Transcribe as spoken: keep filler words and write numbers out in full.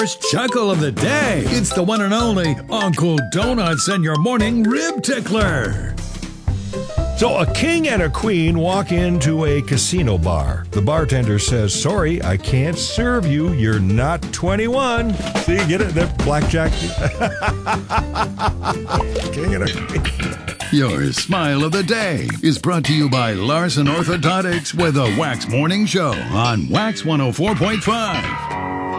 First chuckle of the day. It's the one and only Uncle Donuts and your morning rib tickler. So a king and a queen walk into a casino bar. The bartender says, sorry, I can't serve you. You're not twenty-one. See, you get it? That blackjack. King and a queen. Your smile of the day is brought to you by Larson Orthodontics with a Wax Morning Show on Wax one oh four point five.